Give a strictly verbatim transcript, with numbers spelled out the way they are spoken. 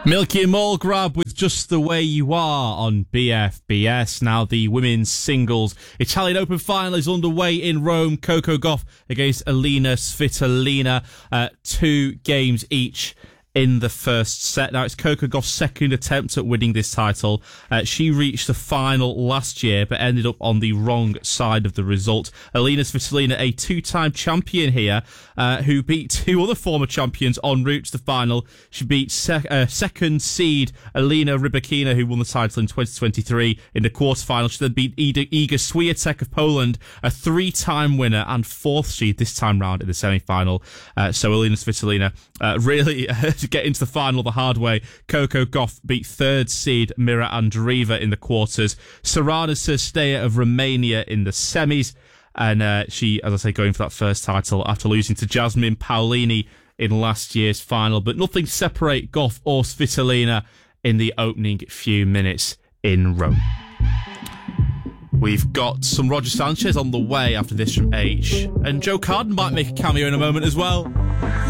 Milky and Mulgrab with Just the Way You Are on B F B S. Now the women's singles Italian Open final is underway in Rome. Coco Gauff against Alina Svitolina. Uh, two games each in the first set. Now, it's Coco Gauff's second attempt at winning this title. Uh, she reached the final last year, but ended up on the wrong side of the result. Alina Svitolina, a two-time champion here, uh, who beat two other former champions en route to the final. She beat sec- uh, second seed Alina Rybakina, who won the title in twenty twenty-three in the quarterfinal. She then beat Iga, Iga Swiatek of Poland, a three-time winner and fourth seed this time round in the semi-final. Uh, so Alina Svitolina uh, really... to get into the final the hard way. Coco Gauff beat third seed Mira Andreeva in the quarters. Sorana Cirstea of Romania in the semis. And uh, she, as I say, going for that first title after losing to Jasmine Paolini in last year's final. But nothing to separate Gauff or Svitolina in the opening few minutes in Rome. We've got some Roger Sanchez on the way after this from H. And Joe Carden might make a cameo in a moment as well.